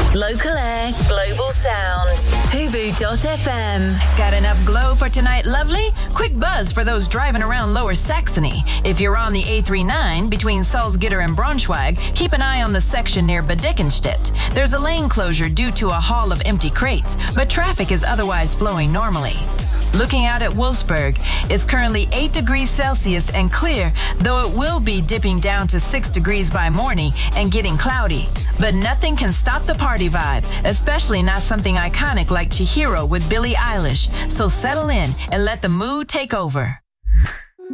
Local air, global sound. Hubu.fm. Got enough glow for tonight, lovely? Quick buzz for those driving around Lower Saxony. If you're on the A39 between Salzgitter and Braunschweig, keep an eye on the section near Bedickenstedt. There's a lane closure due to a haul of empty crates, but traffic is otherwise flowing normally. Looking out at Wolfsburg, it's currently 8 degrees Celsius and clear, though it will be dipping down to 6 degrees by morning and getting cloudy. But nothing can stop the party vibe, especially not something iconic like Chihiro with Billie Eilish. So settle in and let the mood take over.